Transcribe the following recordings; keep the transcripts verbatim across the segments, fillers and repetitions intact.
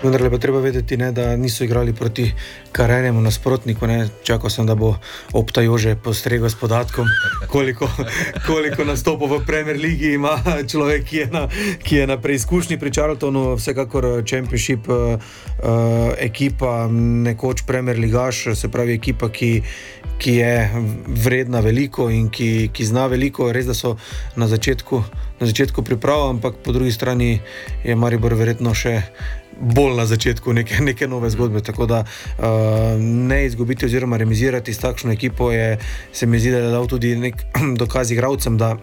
Vendar pa treba vedeti, ne, da niso igrali proti karenemu nasprotniku. Ne. Čakal sem, da bo Opta Jože postregel s podatkom, koliko, koliko nastopov v Premier Ligi ima človek, ki je na, ki je na preizkušnji pri Charltonu. Vsekakor Championship uh, ekipa, nekoč Premier Ligaš, se pravi ekipa, ki, ki je vredna veliko in ki, ki zna veliko. Res, da so na začetku, na začetku priprav, ampak po drugi strani je Maribor verjetno še bolj na začetku neke, neke nove zgodbe, tako da uh, ne izgubiti oziroma remizirati s takšno ekipo je, se mi zdi, da je dal tudi nek dokaz igralcem, da,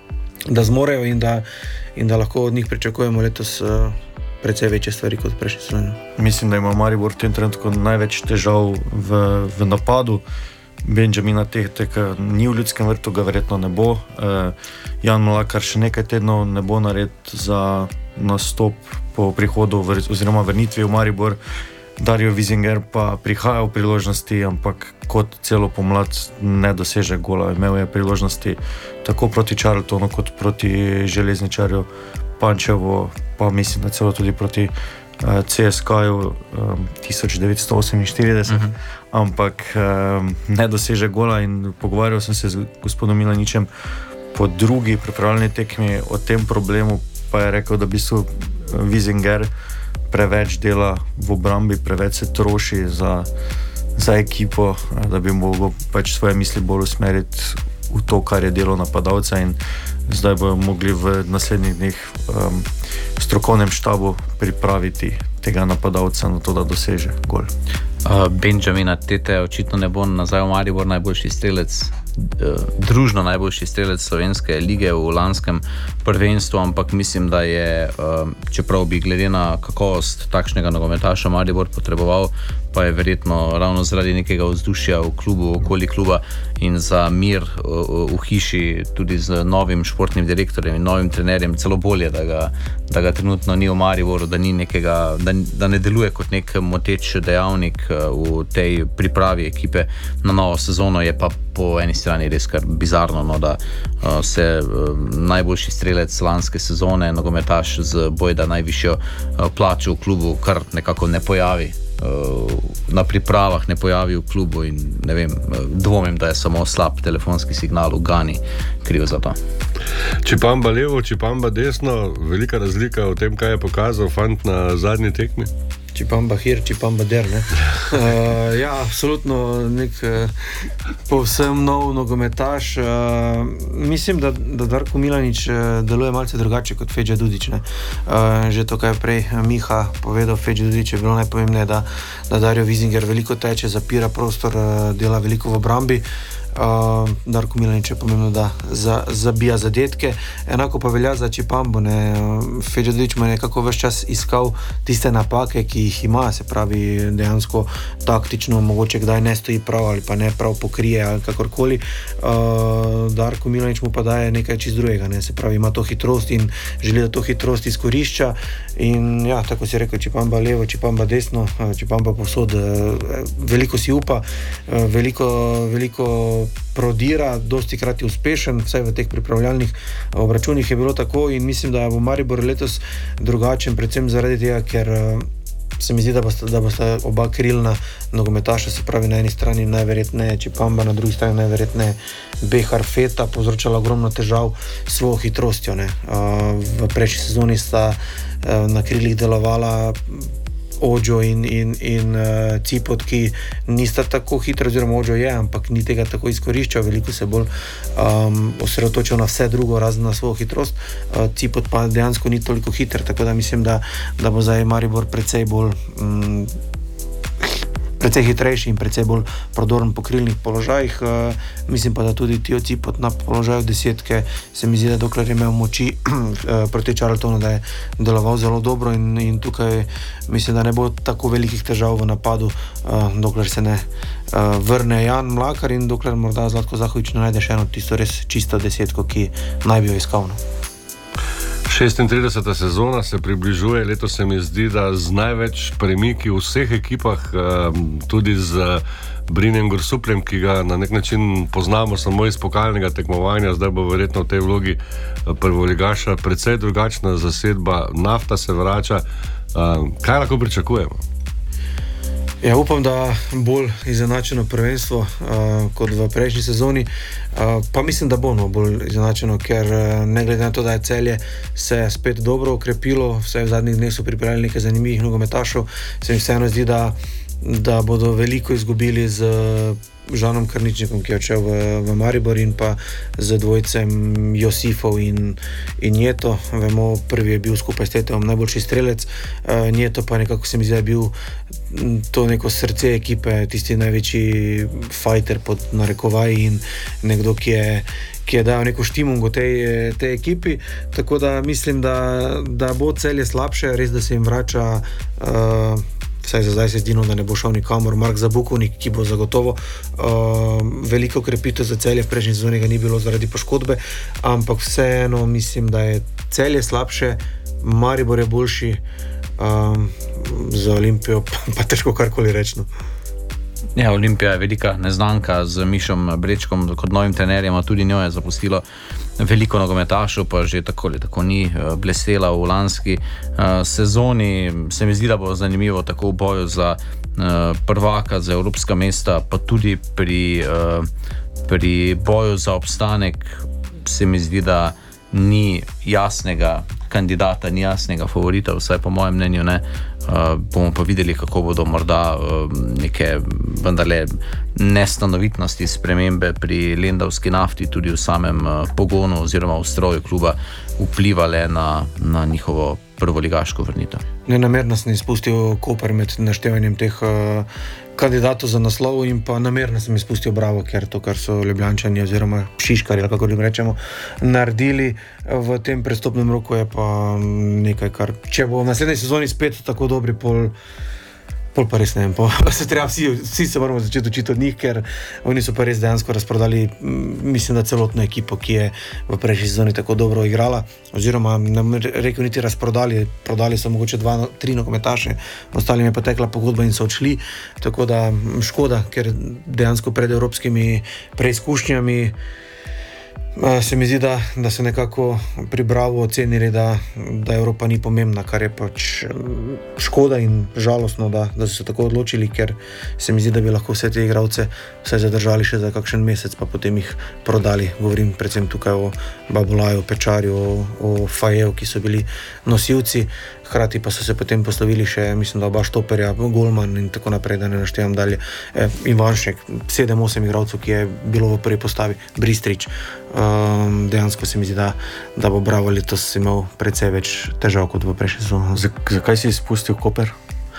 da zmorejo in da, in da lahko od njih pričakujemo letos uh, precej večje stvari kot prejšnji sezoni. Mislim, da ima Maribor v tem trenutku največ težav v, v napadu. Benjamina Tehteka ni v Ljudskem vrtu, ga verjetno ne bo. Uh, Jan Mlakar še nekaj tednov ne bo nared za nastop po prihodu v, oziroma vrnitvi v Maribor. Dario Wiesinger pa prihaja v priložnosti, ampak kot celo pomlad ne doseže gola. Imel je priložnosti tako proti Charltonu kot proti Železničarju Pančevo, pa mislim, da celo tudi proti uh, C S K-ju um, tisoč devetsto oseminštirideset, uh-huh. ampak um, ne doseže gola. In pogovarjal sem se z gospodom Milaničem po drugi pripravljalni tekmi o tem problemu, pa je rekel, da bi so Wiesinger preveč dela v obrambi, preveč se troši za, za ekipo, da bi mogel pač svoje misli bolj usmeriti v to, kar je delo napadalca, in zdaj bojo mogli v naslednjih dneh um, strokovnem štabu pripraviti tega napadalca na to, da doseže gol. Uh, Benjamina Tete očitno ne bo nazaj v Maribor, najboljši strelec, uh, družno najboljši strelec slovenske lige v lanskem prvenstvu, ampak mislim, da je, uh, čeprav bi glede na kakovost takšnega nogometaša Maribor potreboval, pa je verjetno ravno zaradi nekega vzdušja v klubu, okoli kluba in za mir uh, v hiši, tudi z novim športnim direktorjem in novim trenerjem, celo bolje, da ga, da ga trenutno ni v Mariboru, da, ni nekega, da, da ne deluje kot nek moteč dejavnik v tej pripravi ekipe na novo sezono. Je pa po eni strani res kar bizarno, no, da uh, se uh, najboljši strelec lanske sezone, nogometaš z bojda najvišjo uh, plačo v klubu, kar nekako ne pojavi uh, na pripravah, ne pojavi v klubu, in ne vem, dvomim, da je samo slab telefonski signal v Gani kriv za to. Čipamba levo, Čipamba desno, velika razlika v tem, kaj je pokazal fant na zadnji tekmi? Čipamba hir, Čipamba der, ne? Uh, ja, absolutno nek uh, povsem nov nogometaš. Uh, mislim, da, da Darko Milanič uh, deluje malce drugače kot Feđa Dudić, ne? Uh, že to, kaj je prej Miha povedal, Feđa Dudić je bilo najpomembneje, da, da Dario Wiesinger veliko teče, zapira prostor, uh, dela veliko v obrambi. Uh, Darko Milanič je pomembno, da za, zabija zadetke. Enako pa velja za Čipambo, ne. Feđa Dudić mu je nekako ves čas iskal tiste napake, ki jih ima, se pravi dejansko taktično, mogoče kdaj ne stoji prav ali pa ne prav pokrije ali kakorkoli. Uh, Darko Milanič mu pa daje nekaj čist drugega, ne. Se pravi, ima to hitrost in želi, da to hitrost izkorišča. In ja, tako si rekel, Čipamba levo, Čipamba desno, Čipamba povsod, veliko si upa, veliko, veliko prodira, dosti krat je uspešen, vsaj v teh pripravljalnih obračunih je bilo tako, in mislim, da bo Maribor letos drugačen, predvsem zaradi tega, ker se mi zdi, da bosta, da bosta oba krilna nogometaša, se pravi na eni strani najverjetneje Čipamba, na drugi strani najverjetneje Behar Feta, povzročala ogromno težav s svojo hitrostjo, ne. V prejšnji sezoni sta na krilih delovala Ođo in, in, in uh, Cipot, ki nista tako hitro, oziroma Ođo je, ampak ni tega tako izkoriščal, veliko se bolj um, osredotočil na vse drugo, razen na svojo hitrost. Uh, Cipot pa dejansko ni toliko hiter, tako da mislim, da, da bo zdaj Maribor precej bolj um, precej hitrejši in precej bolj prodoren po krilnih položajih. Uh, mislim pa, da tudi Tio Cipot na položaju desetke, se mi zdi, da dokler je imel moči uh, proti Charltonu, da je deloval zelo dobro, in, in tukaj mislim, da ne bo tako velikih težav v napadu, uh, dokler se ne uh, vrne Jan Mlakar in dokler morda Zlatko Zahović ne najde še eno tisto res čisto desetko, ki naj bi jo iskal. šestintrideseta sezona se približuje, letos se mi zdi, da z največ premiki v vseh ekipah, tudi z Brinjem Gorsupljem, ki ga na nek način poznamo samo iz pokalnega tekmovanja, zdaj bo verjetno v tej vlogi prvoligaša precej drugačna zasedba. Nafta se vrača, Uh, kaj lahko pričakujemo? Ja, upam, da bolj izenačeno prvenstvo uh, kot v prejšnji sezoni, uh, pa mislim, da bo no, bolj izenačeno, ker uh, ne glede na to, da je Celje se spet dobro ukrepilo, vse v zadnjih dneh so pripravili nekaj zanimivih nogometašov, se mi vseeno zdi, da, da bodo veliko izgubili z Žanom Krničnikom, ki je odšel v, v Maribor, in pa z dvojcem Josifov in, in Njeto. Vemo, prvi je bil skupaj s Tetevom najboljši strelec, uh, Njeto pa nekako se mi zdi, da je bil to neko srce ekipe, tisti največji fighter pod narekovaji in nekdo, ki je, ki je dal neko štimungo tej, tej ekipi. Tako da mislim, da, da bo Celje slabše, res da se jim vrača. Uh, Vsaj za zdaj se zdi, da ne bo šel nikamor Mark Zabukovnik, ki bo zagotovo uh, veliko krepitev za Celje, v prejšnji sezoni ga ni bilo zaradi poškodbe, ampak vseeno mislim, da je Celje slabše, Maribor je boljši, um, za Olimpijo pa, pa težko karkoli reči. Ja, Olimpija je velika neznanka z Mišom Brečkom kot novim trenerjem, a tudi njo je zapustilo veliko nogometašov, pa že tako ali tako ni blestela v lanski uh, sezoni. Se mi zdi, da bo zanimivo tako v boju za uh, prvaka, za evropska mesta, pa tudi pri, uh, pri boju za obstanek se mi zdi, da ni jasnega kandidata, ni jasnega favorita, vsaj po mojem mnenju ne. Uh, bomo pa videli, kako bodo morda uh, neke vendarle nestanovitnosti, spremembe pri lendavski nafti tudi v samem uh, pogonu oziroma v stroju kluba vplivale na, na njihovo prvoligaško vrnitev. Nenamerno sem izpustil Koper med naštevanjem teh uh, kandidatov za naslov in pa namerno sem izpustil Bravo, ker to, kar so Ljubljančani oziroma Šiškari, ali kako jim rečemo, naredili v tem prestopnem roku, je pa nekaj, kar če bo v naslednji sezoni spet tako dobri, pol, pol pa res ne vem, pa se treba vsi, vsi se moramo začeti učiti od njih, ker oni so pa res dejansko razprodali, mislim, da celotno ekipo, ki je v prejšnji sezoni tako dobro igrala, oziroma ne rekel niti razprodali, prodali so mogoče dva, tri nogometaše, ostalim je pa tekla pogodba in so odšli, tako da škoda, ker dejansko pred evropskimi preizkušnjami se mi zdi, da, da so nekako pri Bravo ocenili, da, da Evropa ni pomembna, kar je pač škoda in žalostno, da, da so se tako odločili, ker se mi zdi, da bi lahko vse te igralce vsaj zadržali še za kakšen mesec, pa potem jih prodali. Govorim predvsem tukaj o Babulaju, Pečarju, o, o Fajev, ki so bili nosilci, hkrati pa so se potem poslovili še, mislim, da oba štoperja, Golman in tako naprej, da ne naštevam dalje. E, Ivanšek, sedem osem igralcev, ki je bilo v prvi postavi, Bristrič. Um, dejansko se mi zdi, da, da bo Bravo letos imel precej več težav kot v prejšnji sezoni. Zakaj si izpustil Koper?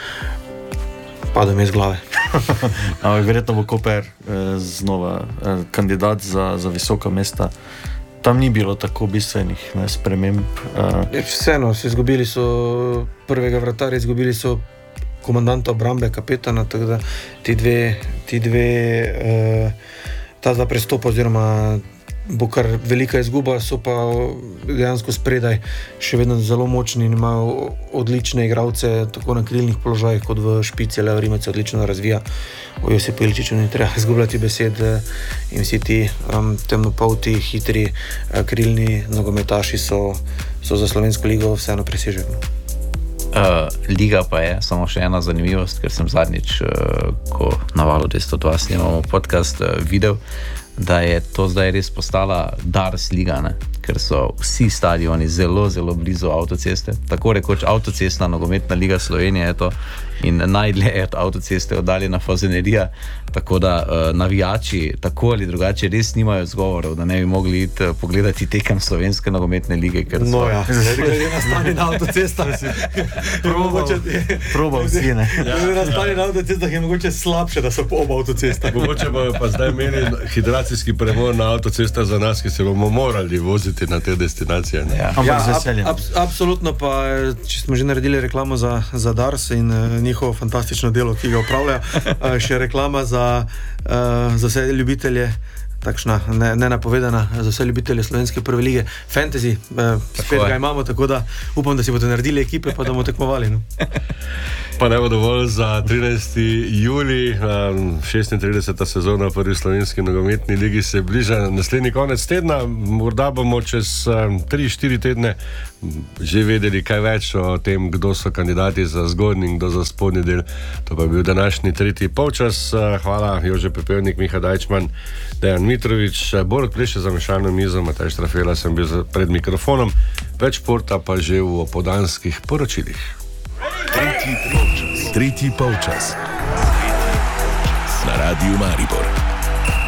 Padel mi iz glave. Ampak verjetno bo Koper eh, znova eh, kandidat za, za visoka mesta. Tam ni bilo tako bistvenih ne, sprememb. Uh. Vseeno, so izgubili so prvega vratarja, izgubili so komandanta obrambe, kapetana, tako da ti dve, ti dve uh, ta dva prestopa oziroma bo kar velika izguba, so pa dejansko spredaj še vedno zelo močni in imajo odlične igralce tako na krilnih položajih kot v špici. Leo Rimec se odlično razvija, o Josipu Ilčiču ni treba izgubljati besed in vsi ti um, temnopolti, hitri uh, krilni nogometaši so, so za slovensko ligo vseeno presežek. Uh, liga pa je samo še ena zanimivost, ker sem zadnjič, uh, ko na Valu dvesto dva snemamo podcast, uh, videl, da je to zdaj res postala Dars liga, ne? Ker so vsi stadioni zelo, zelo blizu avtoceste. Tako rekoč avtocestna nogometna liga Slovenije je to in najdlje je od avtoceste oddaljena Fazenerija, tako da uh, navijači tako ali drugače res nimajo zgovorov, da ne bi mogli iti uh, pogledati tekem slovenske nogometne lige. Ker so... No ja, glede na stanje na avtocestah probal vsi, ne. Glede na stanje na avtocestah je mogoče slabše, da so po oba avtocestah. Mogoče pa, pa zdaj meni hidracijski premor na avtocestah za nas, ki se bomo morali voziti na te destinacije. Ne? Ja, ja, ab, ab, absolutno pa, če smo že naredili reklamo za, za Dars in uh, njihovo fantastično delo, ki ga upravlja, uh, še reklama za, uh, za vse ljubitelje, takšna ne, nenapovedana, za vse ljubitelje slovenske prve lige, fantasy, uh, spet ga imamo, tako da upam, da si bodo naredili ekipe, pa da bomo tekmovali. No? Pa ne bo dovolj za trinajsti julij, šestintrideseta sezona v prvi slovenski nogometni ligi se bliža naslednji konec tedna. Morda bomo čez tri štiri tedne že vedeli kaj več o tem, kdo so kandidati za zgornji in kdo za spodnji del. To pa je bil današnji tretji polčas. Hvala Jože Pepevnik, Miha Dajčman, Dejan Mitrović, Borut Pleše za mešalno mizo, Matej Štrafela sem bil pred mikrofonom. Več športa pa že v opoldanskih poročilih. Tretji polčas. Tretji polčas. Na Radiu Maribor.